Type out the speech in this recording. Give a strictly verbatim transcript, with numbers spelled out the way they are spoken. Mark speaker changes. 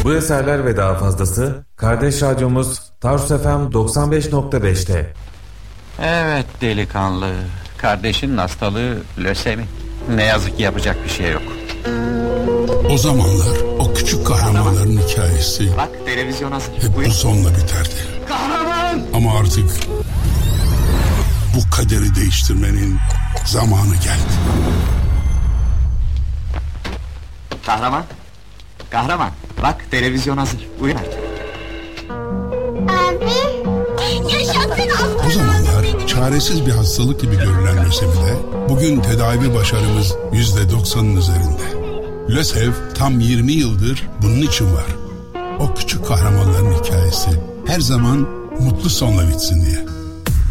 Speaker 1: Bu eserler ve daha fazlası kardeş radyomuz Tarsus F M doksan beş nokta beş'te.
Speaker 2: Evet delikanlı, kardeşinin hastalığı lösemi. Ne yazık ki yapacak bir şey yok.
Speaker 3: O zamanlar o küçük kahramanların hikayesi
Speaker 2: Bak televizyon hazır.
Speaker 3: hep bu sonla biterdi.
Speaker 2: Kahraman!
Speaker 3: Ama artık bu kaderi değiştirmenin zamanı geldi.
Speaker 2: Kahraman, kahraman, bak televizyon hazır. Uyan artık.
Speaker 4: Abi, yaşasın
Speaker 3: O zamanlar çaresiz bir hastalık gibi görülen lösemide bugün tedavi başarımız yüzde doksanın üzerinde. LÖSEV tam yirmi yıldır bunun için var. O küçük kahramanların hikayesi her zaman mutlu sonla bitsin diye.